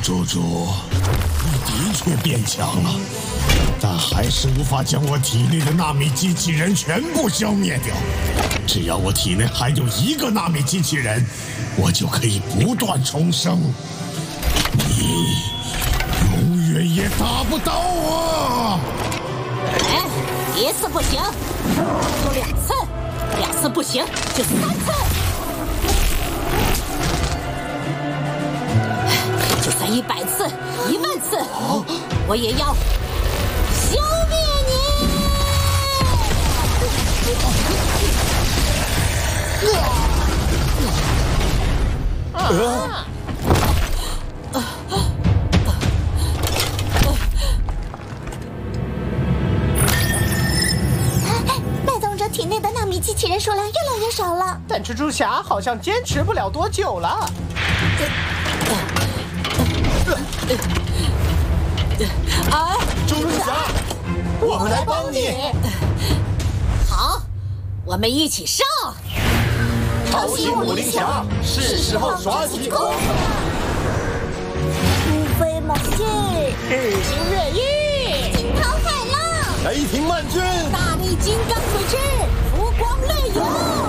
猪猪，你的确变强了，但还是无法将我体内的纳米机器人全部消灭掉。只要我体内还有1个纳米机器人，我就可以不断重生。你永远也打不倒我！ 哎，1次不行，就2次，2次不行就3次。就算100次、10000次，我也要消灭你！ 脉动者体内的纳米机器人数量越来越少了， 但蜘蛛侠好像坚持不了多久了。 蜘蛛侠，我们来帮你。 好，我们一起上！ 超级武林侠，是时候耍起功夫了。 突飞猛进， 日新月异， 惊涛骇浪， 雷霆万钧， 大力金刚水之浮光掠影。